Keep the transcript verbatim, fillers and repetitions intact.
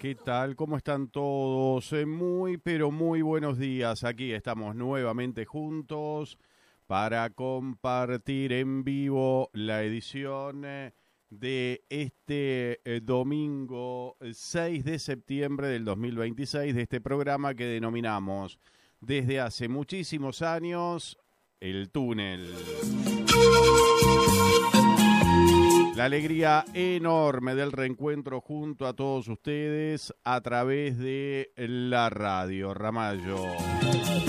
¿Qué tal? ¿Cómo están todos? Eh, Muy, pero muy buenos días. Aquí estamos nuevamente juntos para compartir en vivo la edición eh, de este eh, domingo seis de septiembre del dos mil veintiséis de este programa que denominamos desde hace muchísimos años El Túnel. La alegría enorme del reencuentro junto a todos ustedes a través de la radio Ramallo.